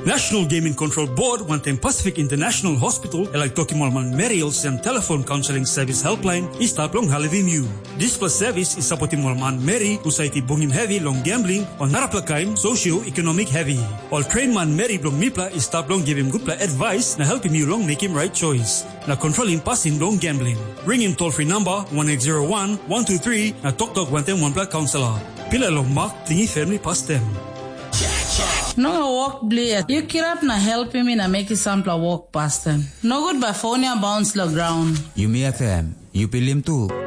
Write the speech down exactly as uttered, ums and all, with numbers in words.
National Gaming Control Board wantem Pacific International Hospital elak Tokimolman Mariels and telephone counseling service helpline is taplong halivim. This plus service is supporting Molman Mary society bungim heavy long gambling on naraplakain socio-economic heavy. All train man Mary blong mipla is taplong give him good pla advice na help him you long make him right choice. Na control him passing long gambling. Ring him toll free number one eight zero one, one two three na talk talk wantem one pla counselor. Pila long mark tingi family past them. No walk blade. You kirap na help him in a make his sample walk past them. No good by phone bounce the ground. You may F M. You pilim too.